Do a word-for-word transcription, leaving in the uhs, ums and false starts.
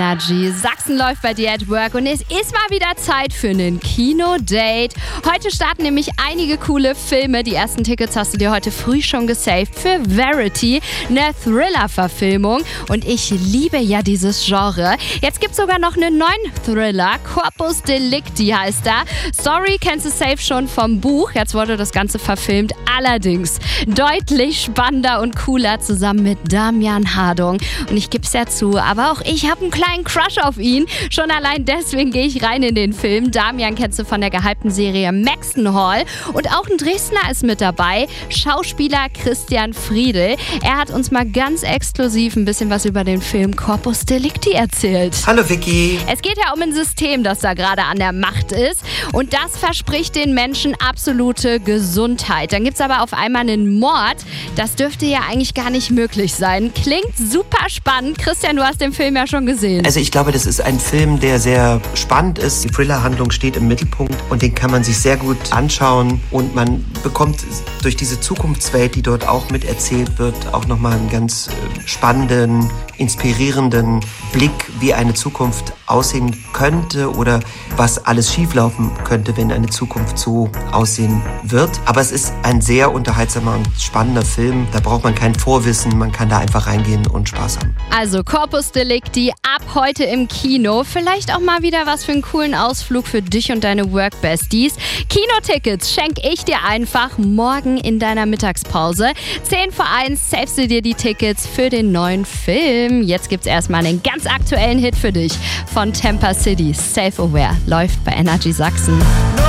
Energy. Sachsen läuft bei dir at work und es ist mal wieder Zeit für einen Kino-Date. Heute starten nämlich einige coole Filme. Die ersten Tickets hast du dir heute früh schon gesaved für Verity, eine Thriller-Verfilmung. Und ich liebe ja dieses Genre. Jetzt gibt es sogar noch einen neuen Thriller. Corpus Delicti heißt er. Story kennst du safe schon vom Buch. Jetzt wurde das Ganze verfilmt. Allerdings deutlich spannender und cooler zusammen mit Damian Hardung. Und ich gebe es ja zu, aber auch ich habe einen kleinen Crush auf ihn. Schon allein deswegen gehe ich rein in den Film. Damian kennst du von der gehypten Serie Maxton Hall. Und auch ein Dresdner ist mit dabei. Schauspieler Christian Friedel. Er hat uns mal ganz exklusiv ein bisschen was über den Film Corpus Delicti erzählt. Hallo Vicky. Es geht ja um ein System, das da gerade an der Macht ist. Und das verspricht den Menschen absolute Gesundheit. Dann gibt es aber auf einmal einen Mord. Das dürfte ja eigentlich gar nicht möglich sein. Klingt super spannend. Christian, du hast den Film ja schon gesehen. Also ich glaube, das ist ein Film, der sehr spannend ist. Die Thriller-Handlung steht im Mittelpunkt und den kann man sich sehr gut anschauen. Und man bekommt durch diese Zukunftswelt, die dort auch mit erzählt wird, auch nochmal einen ganz spannenden, inspirierenden Blick, wie eine Zukunft aussehen könnte oder was alles schieflaufen könnte, wenn eine Zukunft so aussehen wird. Aber es ist ein sehr unterhaltsamer und spannender Film. Da braucht man kein Vorwissen, man kann da einfach reingehen und Spaß haben. Also Corpus Delicti ab heute im Kino. Vielleicht auch mal wieder was für einen coolen Ausflug für dich und deine Work-Besties. Kinotickets schenke ich dir einfach morgen in deiner Mittagspause. zehn vor eins savest du dir die Tickets für den neuen Film. Jetzt gibt's erstmal einen ganz aktuellen Hit für dich von Temper City. Self Aware läuft bei Energy Sachsen.